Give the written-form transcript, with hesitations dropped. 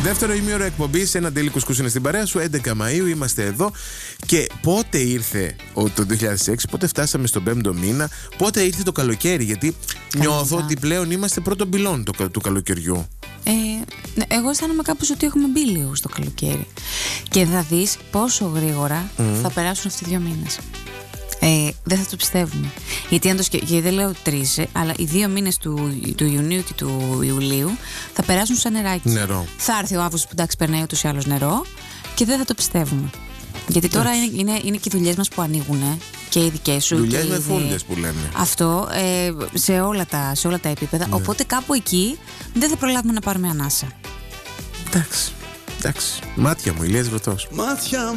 Δεύτερο ημίωρο εκπομπής, ένα Daily Κουσκούς είναι στην παρέα σου. 11 Μαΐου είμαστε εδώ. Και πότε ήρθε το 2006, πότε φτάσαμε στον 5ο μήνα, πότε ήρθε το καλοκαίρι? Γιατί νιώθω ότι πλέον είμαστε πρώτο πυλόν του καλοκαιριού. Εγώ αισθάνομαι κάπως ότι έχουμε μπει λίγο στο καλοκαίρι. Και θα δεις πόσο γρήγορα θα περάσουν αυτοί οι 2 μήνες. Δεν θα το πιστεύουμε. Γιατί γιατί δεν λέω 3, αλλά οι 2 μήνες του Ιουνίου και του Ιουλίου θα περάσουν σαν νεράκι. Νερό. Θα έρθει ο Αύγουστος που εντάξει περνάει ούτως ή άλλως νερό και δεν θα το πιστεύουμε. Γιατί τώρα είναι και οι δουλειές μας που ανοίγουν και οι δικές σου. Δουλειές με φούντες που λένε. Αυτό σε όλα τα επίπεδα. Ναι. Οπότε κάπου εκεί δεν θα προλάβουμε να πάρουμε ανάσα. Εντάξει. Μάτια μου, Ηλίας Βρετός.